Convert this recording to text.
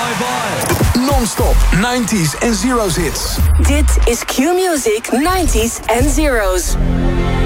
Non-stop 90s en zeros hits. Dit is Q-Music 90s en zeros.